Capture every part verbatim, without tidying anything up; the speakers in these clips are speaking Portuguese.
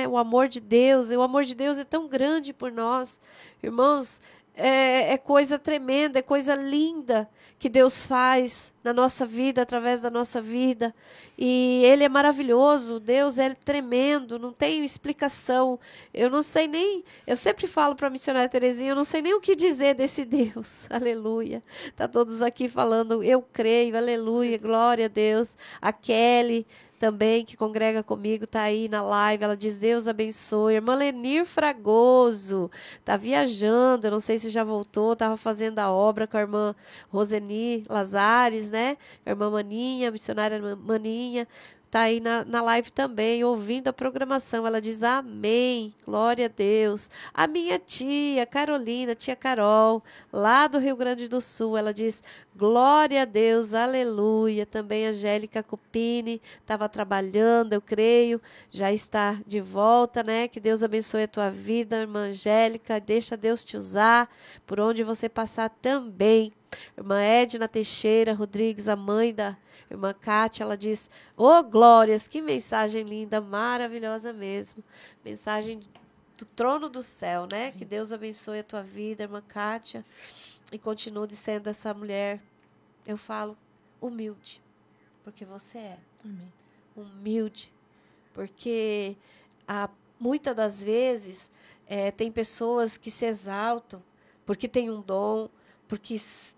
né? O amor de Deus, e o amor de Deus é tão grande por nós. Irmãos, é, é coisa tremenda, é coisa linda que Deus faz na nossa vida, através da nossa vida. E Ele é maravilhoso, Deus é tremendo, não tem explicação. Eu não sei nem, eu sempre falo para a missionária Terezinha, eu não sei nem o que dizer desse Deus. Aleluia. Tá todos aqui falando, eu creio, aleluia, glória a Deus. A Kelly também, que congrega comigo, está aí na live, ela diz, Deus abençoe. Irmã Lenir Fragoso, está viajando, eu não sei se já voltou, estava fazendo a obra com a irmã Roseni Lazares, né? A irmã Maninha, a missionária Maninha, está aí na, na live também, ouvindo a programação. Ela diz, amém, glória a Deus. A minha tia Carolina, tia Carol, lá do Rio Grande do Sul, ela diz, glória a Deus, aleluia. Também a Angélica Cupini estava trabalhando, eu creio, já está de volta, né? Que Deus abençoe a tua vida, irmã Angélica, deixa Deus te usar por onde você passar também. Irmã Edna Teixeira Rodrigues, a mãe da irmã Kátia, ela diz, ô oh, glórias, que mensagem linda, maravilhosa mesmo. Mensagem do trono do céu, né? Que Deus abençoe a tua vida, irmã Kátia, e continue sendo essa mulher, eu falo, humilde, porque você é. Amém. Humilde, porque há, muitas das vezes é, tem pessoas que se exaltam porque tem um dom, porque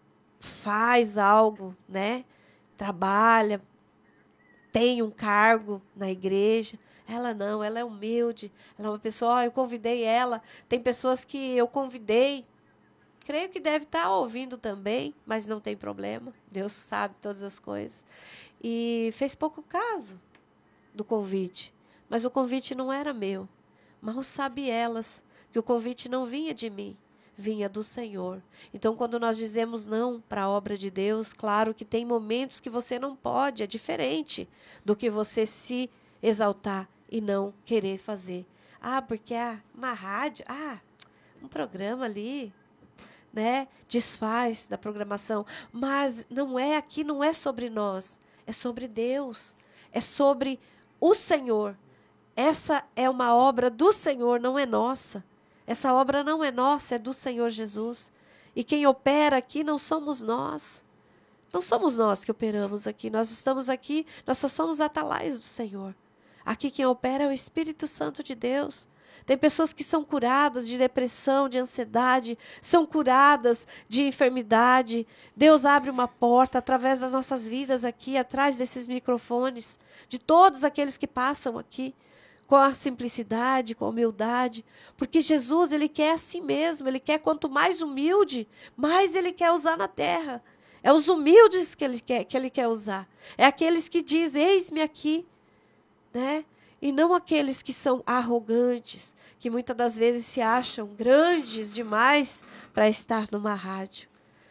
faz algo, né? Trabalha, tem um cargo na igreja. Ela não, ela é humilde, ela é uma pessoa, oh, eu convidei ela. Tem pessoas que eu convidei, creio que deve estar ouvindo também, mas não tem problema, Deus sabe todas as coisas. E fez pouco caso do convite, mas o convite não era meu. Mal sabe elas que o convite não vinha de mim, vinha do Senhor. Então, quando nós dizemos não para a obra de Deus, claro que tem momentos que você não pode, é diferente do que você se exaltar e não querer fazer. Ah, porque é uma rádio, ah, um programa ali, né, desfaz da programação. Mas não é aqui, não é sobre nós, é sobre Deus, é sobre o Senhor. Essa é uma obra do Senhor, não é nossa. Essa obra não é nossa, é do Senhor Jesus. E quem opera aqui não somos nós. Não somos nós que operamos aqui. Nós estamos aqui, nós só somos atalaias do Senhor. Aqui quem opera é o Espírito Santo de Deus. Tem pessoas que são curadas de depressão, de ansiedade, são curadas de enfermidade. Deus abre uma porta através das nossas vidas aqui, atrás desses microfones, de todos aqueles que passam aqui, com a simplicidade, com a humildade, porque Jesus, ele quer assim mesmo, ele quer quanto mais humilde, mais ele quer usar na terra. É os humildes que ele quer, que ele quer usar. É aqueles que dizem, eis-me aqui, né? E não aqueles que são arrogantes, que muitas das vezes se acham grandes demais para estar numa rádio,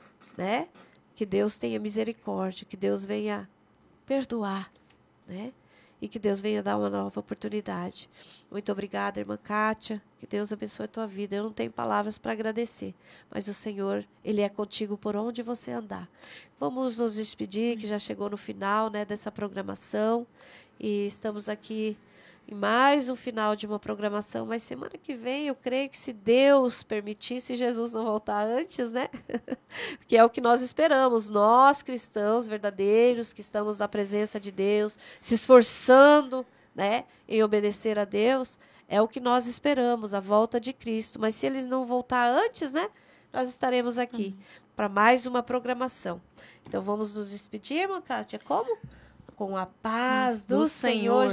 né? Que Deus tenha misericórdia, que Deus venha perdoar, né? E que Deus venha dar uma nova oportunidade. Muito obrigada, irmã Kátia. Que Deus abençoe a tua vida. Eu não tenho palavras para agradecer, mas o Senhor, Ele é contigo por onde você andar. Vamos nos despedir, que já chegou no final, né, dessa programação. E estamos aqui em mais um final de uma programação, mas semana que vem eu creio que, se Deus permitir, se Jesus não voltar antes, né? Que é o que nós esperamos, nós cristãos verdadeiros, que estamos na presença de Deus, se esforçando, né, em obedecer a Deus, é o que nós esperamos, a volta de Cristo. Mas se eles não voltar antes, né, nós estaremos aqui uhum. para mais uma programação. Então vamos nos despedir, irmã Kátia, como? Com a paz do, do Senhor. Senhor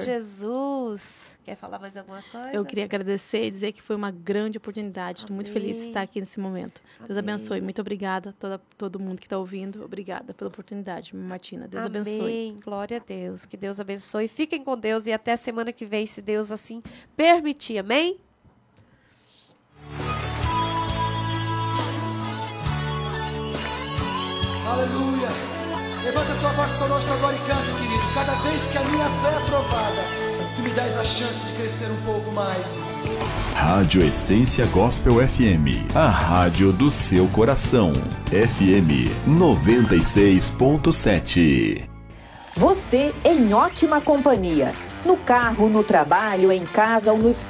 Jesus. Quer falar mais alguma coisa? Eu queria agradecer e dizer que foi uma grande oportunidade. Estou muito feliz de estar aqui nesse momento. Amém. Deus abençoe. Muito obrigada a toda, todo mundo que está ouvindo. Obrigada pela oportunidade, Martina. Deus Amém. abençoe. Amém. Glória a Deus. Que Deus abençoe. Fiquem com Deus e até semana que vem, se Deus assim permitir. Amém? Aleluia. Levanta a tua voz conosco agora e canta, querido. Cada vez que a minha fé é provada, tu me dás a chance de crescer um pouco mais. Rádio Essência Gospel F M, a rádio do seu coração. F M noventa e seis ponto sete. Você em ótima companhia. No carro, no trabalho, em casa ou no esporte.